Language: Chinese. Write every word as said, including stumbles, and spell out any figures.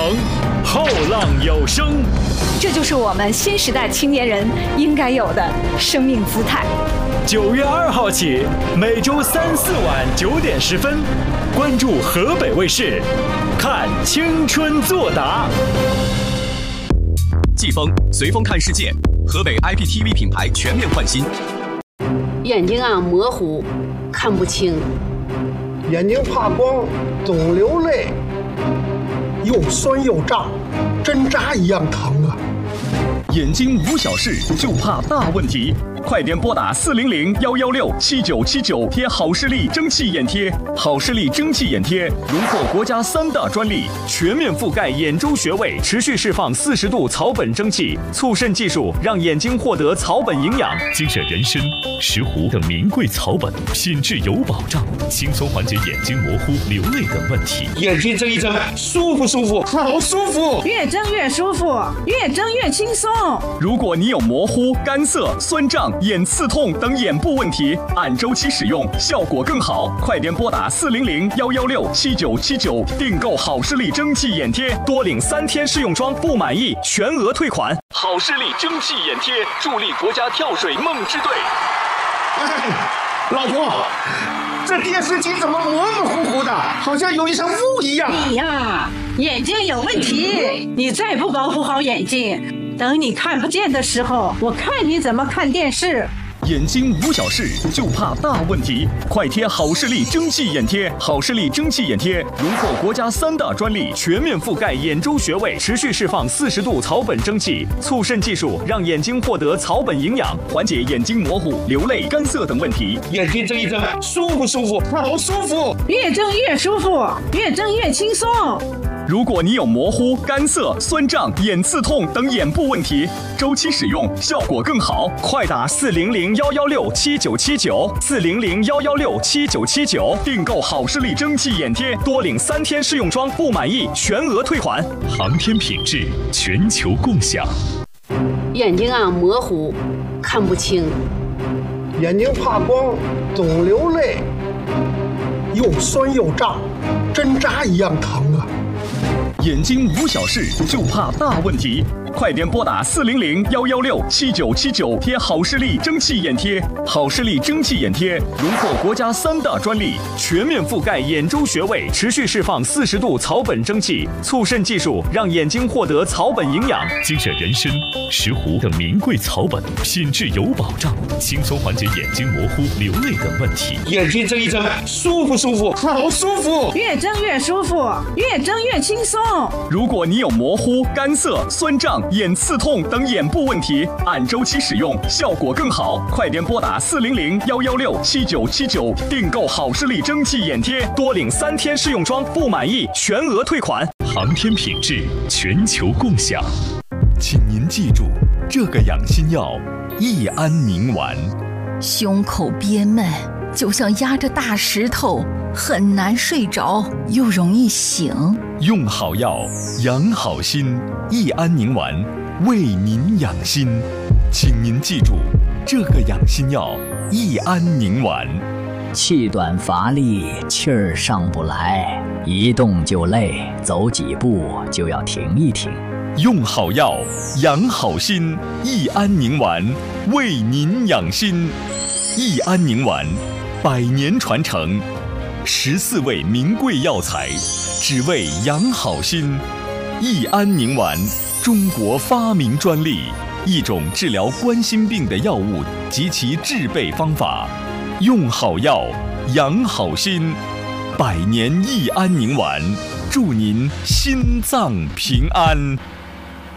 后浪有声。 这就是我们新时代青年人应该有的生命姿态。 九月二号起，每周三四晚九点十分，关注河北卫视，看青春作答。 季风随风看世界，河北 I P T V 品牌全面换新。 眼睛啊模糊，看不清。 眼睛怕光，总流泪，又酸又胀，针扎一样疼啊！ 眼睛无小事，就怕大问题。快点拨打四零零幺幺六七九七九贴好视力蒸汽眼贴。好视力蒸汽眼贴荣获国家三大专利，全面覆盖眼周穴位，持续释放四十度草本蒸汽，促渗技术让眼睛获得草本营养。 精选人参、石斛等名贵草本，品质有保障，轻松缓解眼睛模糊、流泪等问题。 眼睛睁一睁，舒服舒服，好舒服， 越睁越舒服，越睁越轻松。 如果你有模糊、干涩、酸胀、眼刺痛等眼部问题，按周期使用效果更好。快点拨打四零零幺幺六七九七九订购好视力蒸汽眼贴，多领三天试用装，不满意全额退款。好视力蒸汽眼贴助力国家跳水梦之队。 哎，老婆，这电视机怎么模模糊糊的，好像有一层雾一样？ 你呀，眼睛有问题，你再不保护好眼睛，等你看不见的时候，我看你怎么看电视。 眼睛无小事，就怕大问题。快贴好视力蒸汽眼贴。好视力蒸汽眼贴荣获国家三大专利，全面覆盖眼周穴位，持续释放四十度草本蒸汽，促渗技术让眼睛获得草本营养，缓解眼睛模糊、流泪、干涩等问题。 眼睛睁一睁，舒服舒服，好舒服， 越睁越舒服，越睁越轻松。 如果你有模糊、干涩、酸胀、眼刺痛等眼部问题，周期使用效果更好。快打四零零幺幺六七九七九四零零幺幺六七九七九订购好视力蒸汽眼贴，多领三天试用装，不满意全额退款。 航天品质，全球共享。 眼睛啊模糊，看不清。 眼睛怕光，总流泪，又酸又胀，针扎一样疼啊！ 眼睛无小事，就怕大问题。快点拨打四零零幺幺六七九七九贴好视力蒸汽眼贴。好视力蒸汽眼贴荣获国家三大专利，全面覆盖眼周穴位，持续释放四十度草本蒸汽，促渗技术让眼睛获得草本营养。 精选人参、石斛等名贵草本，品质有保障，轻松缓解眼睛模糊、流泪等问题。 眼睛睁一睁，舒服舒服，好舒服， 越睁越舒服，越睁越轻松。 如果你有模糊、干涩、酸胀、眼刺痛等眼部问题，按周期使用效果更好。快点拨打四零零幺幺六七九七九订购好视力蒸汽眼贴，多领三天试用装，不满意全额退款。 航天品质，全球共享。 请您记住，这个养心药益安宁丸。 胸口憋闷，就像压着大石头，很难睡着，又容易醒。 用好药，养好心，益安宁丸为您养心。请您记住，这个养心药益安宁丸。 气短乏力，气儿上不来，一动就累，走几步就要停一停。 用好药，养好心，益安宁丸为您养心。益安宁丸，百年传承，十四味名贵药材，只为养好心。益安宁丸，中国发明专利，一种治疗冠心病的药物及其制备方法。用好药，养好心，百年益安宁丸，祝您心脏平安。